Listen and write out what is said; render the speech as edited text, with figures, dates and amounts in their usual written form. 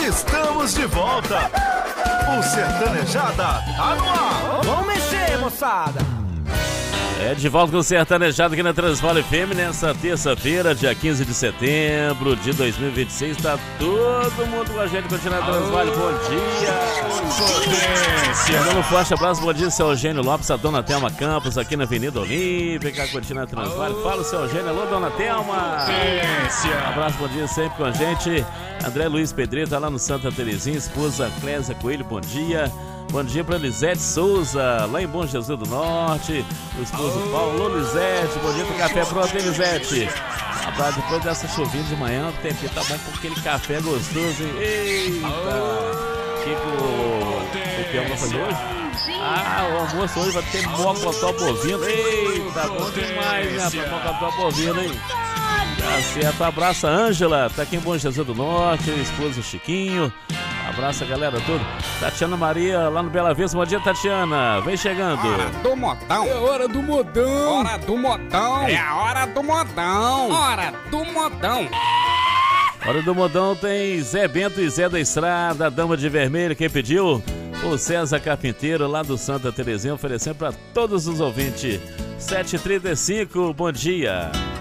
Estamos de volta. O Sertanejada tá no ar. Vamos mexer, moçada. É de volta com o Sertanejado aqui na Transvale FM nessa terça-feira, dia 15 de setembro de 2026. Tá todo mundo com a gente continuando a Transvale. Bom dia. Mandando um forte abraço, bom dia, seu Eugênio Lopes, a dona Thelma Campos, aqui na Avenida Olímpica, continuando a Transvale. Fala, seu Eugênio. Alô, dona Thelma. Abraço, bom dia sempre com a gente. André Luiz Pedreira, lá no Santa Terezinha, esposa Clésia Coelho, bom dia. Bom dia para Lisete Souza, lá em Bom Jesus do Norte. O esposo Paulo. Alô, Lisete, bom dia pro café pronto, hein, Lisete? Abraço, depois dessa chuvinha de manhã, o tempo tá bom com aquele café gostoso, hein? Eita! O que o peão vai fazer hoje? Ah, o almoço hoje vai ter mocotó bovino. Eita, bom demais, né? Mocotó bovino, hein? Tá certo, abraça a Ângela, tá aqui em Bom Jesus do Norte, o esposo Chiquinho. Abraça a galera toda. Tatiana Maria, lá no Bela Vista. Bom dia, Tatiana. Vem chegando. Hora do modão. É hora do modão. Hora do modão. É a hora do modão. Hora do modão. Hora do modão tem Zé Bento e Zé da Estrada, a Dama de Vermelho. Quem pediu? O César Carpinteiro, lá do Santa Terezinha, oferecendo para todos os ouvintes. 7h35, bom dia.